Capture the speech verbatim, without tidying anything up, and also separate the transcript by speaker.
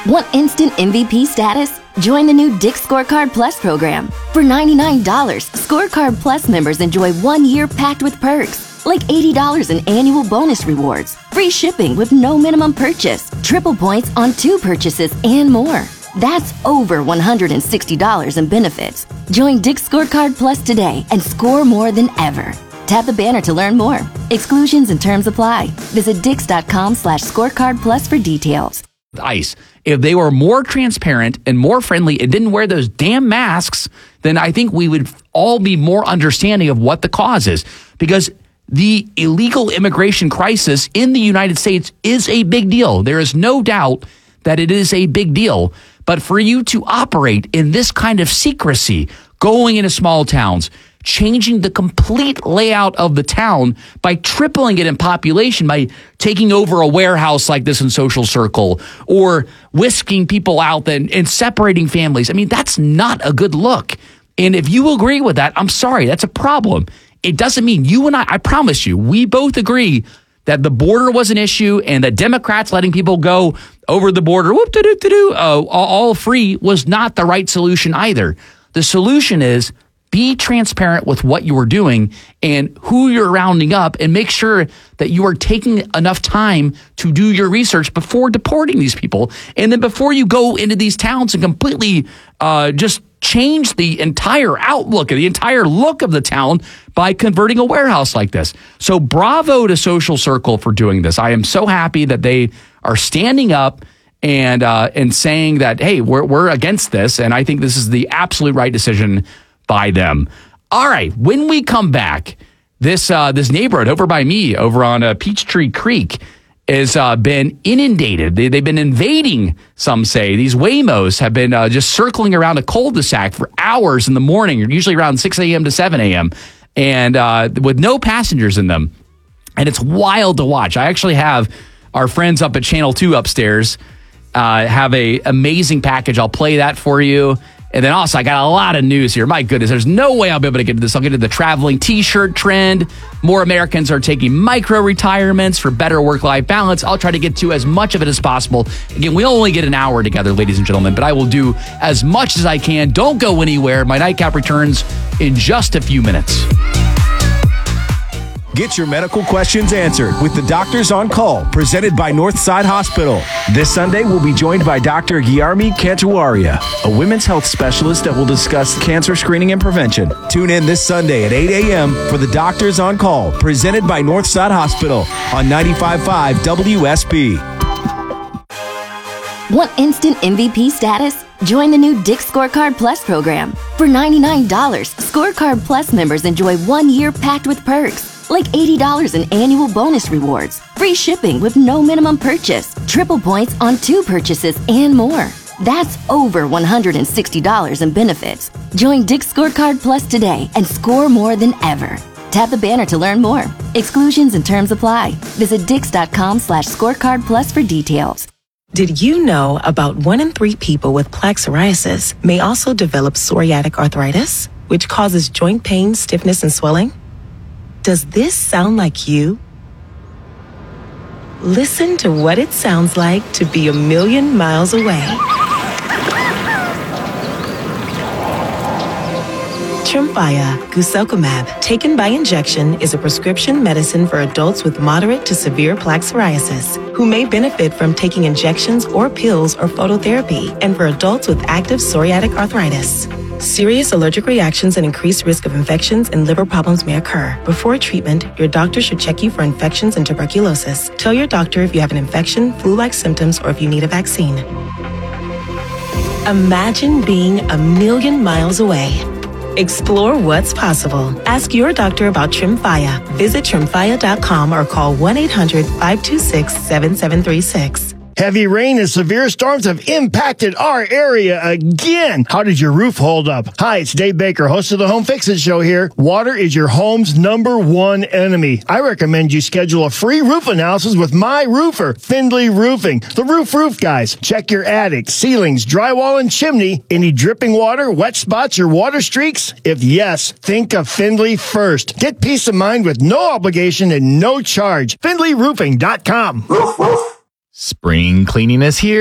Speaker 1: Want instant M V P status? Join the new Dick's Scorecard Plus program. For ninety-nine dollars, Scorecard Plus members enjoy one year packed with perks, like eighty dollars in annual bonus rewards, free shipping with no minimum purchase, triple points on two purchases, and more. That's over one hundred sixty dollars in benefits. Join Dick's Scorecard Plus today and score more than ever. Tap the banner to learn more. Exclusions and terms apply. Visit dix.com slash scorecard plus for details.
Speaker 2: ICE, if they were more transparent and more friendly and didn't wear those damn masks, then I think we would all be more understanding of what the cause is. Because the illegal immigration crisis in the United States is a big deal. There is no doubt that it is a big deal. But for you to operate in this kind of secrecy, going into small towns, changing the complete layout of the town by tripling it in population, by taking over a warehouse like this in Social Circle, or whisking people out and, and separating families. I mean, that's not a good look. And if you agree with that, I'm sorry, that's a problem. It doesn't mean you and I, I promise you, we both agree that the border was an issue and that Democrats letting people go over the border, whoop, doo, doo, doo, doo, uh, all free, was not the right solution either. The solution is be transparent with what you are doing and who you're rounding up, and make sure that you are taking enough time to do your research before deporting these people. And then before you go into these towns and completely uh, just change the entire outlook and the entire look of the town by converting a warehouse like this. So bravo to Social Circle for doing this. I am so happy that they are standing up and uh, and saying that, hey, we're we're against this. And I think this is the absolute right decision by them. All right, when we come back, this uh, this neighborhood over by me, over on uh, Peachtree Creek, has uh, been inundated. They, they've been invading, some say. These Waymos have been uh, just circling around a cul-de-sac for hours in the morning, usually around six a.m. to seven a.m., and uh, with no passengers in them. And it's wild to watch. I actually have our friends up at Channel two upstairs uh, have a amazing package. I'll play that for you. And then also, I got a lot of news here. My goodness, there's no way I'll be able to get to this. I'll get to the traveling T-shirt trend. More Americans are taking micro-retirements for better work-life balance. I'll try to get to as much of it as possible. Again, we only get an hour together, ladies and gentlemen, but I will do as much as I can. Don't go anywhere. My Nightcap returns in just a few minutes.
Speaker 3: Get your medical questions answered with the Doctors on Call, presented by Northside Hospital. This Sunday, we'll be joined by Doctor Guilherme Cantuaria, a women's health specialist that will discuss cancer screening and prevention. Tune in this Sunday at eight a.m. for the Doctors on Call, presented by Northside Hospital on ninety-five point five W S B.
Speaker 1: Want instant M V P status? Join the new Dick's Scorecard Plus program. For ninety-nine dollars, Scorecard Plus members enjoy one year packed with perks, like eighty dollars in annual bonus rewards, free shipping with no minimum purchase, triple points on two purchases, and more. That's over one hundred sixty dollars in benefits. Join Dick's Scorecard Plus today and score more than ever. Tap the banner to learn more. Exclusions and terms apply. Visit dix.com slash scorecard plus for details.
Speaker 4: Did you know about one in three people with plaque psoriasis may also develop psoriatic arthritis, which causes joint pain, stiffness, and swelling? Does this sound like you? Listen to what it sounds like to be a million miles away. Tremfya guselkumab, taken by injection, is a prescription medicine for adults with moderate to severe plaque psoriasis who may benefit from taking injections or pills or phototherapy, and for adults with active psoriatic arthritis. Serious allergic reactions and increased risk of infections and liver problems may occur. Before treatment, your doctor should check you for infections and tuberculosis. Tell your doctor if you have an infection, flu-like symptoms, or if you need a vaccine. Imagine being a million miles away. Explore what's possible. Ask your doctor about Tremfya. Visit tremfya dot com or call one eight hundred five two six seven seven three six.
Speaker 5: Heavy rain and severe storms have impacted our area again. How did your roof hold up? Hi, it's Dave Baker, host of the Home Fix-It Show here. Water is your home's number one enemy. I recommend you schedule a free roof analysis with my roofer, Findlay Roofing. The Roof Roof guys. Check your attic, ceilings, drywall, and chimney. Any dripping water, wet spots, or water streaks? If yes, think of Findlay first. Get peace of mind with no obligation and no charge. Findlay Roofing dot com.
Speaker 6: Spring cleaning is here.